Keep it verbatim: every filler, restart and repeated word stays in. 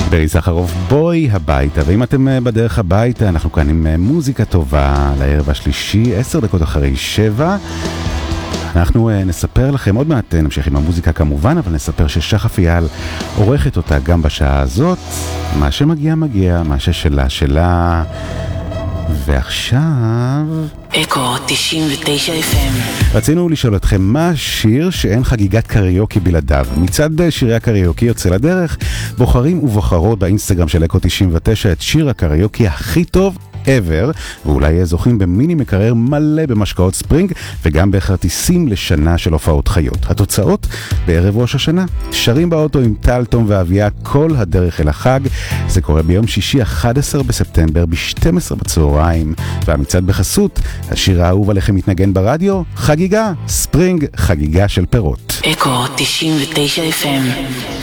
ברי סחרוף, בואי הביתה. ואם אתם בדרך הביתה, אנחנו כאן עם מוזיקה טובה לערב השלישי, עשר דקות אחרי שבע. אנחנו נספר לכם, עוד מעט נמשיך עם המוזיקה כמובן, אבל נספר ששחף אייל עורכת אותה גם בשעה הזאת. מה שמגיע מגיע, מה ששלה שלה. ועכשיו אקו תשעים ותשע אף אם. רצינו לשאול אתכם מה השיר שאין חגיגת קריוקי בלעדיו. מצד שירי הקריוקי יוצא לדרך, בוחרים ובוחרות באינסטגרם של אקו תשעים ותשע את שיר הקריוקי הכי טוב ever, ואולי זוכים במיני מקרר מלא במשקאות ספרינג וגם בכרטיסים לשנה של הופעות חיות. התוצאות בערב ראש השנה, שרים באוטו עם טל, תום ואביה כל הדרך אל החג. זה קורה ביום שישי אחד עשר בספטמבר ב-שתים עשרה בצהריים, והמצעד בחסות השיר האהוב עליכם מתנגן ברדיו, חגיגה ספרינג, חגיגה של פירות. אקו תשעים ותשע אף אם.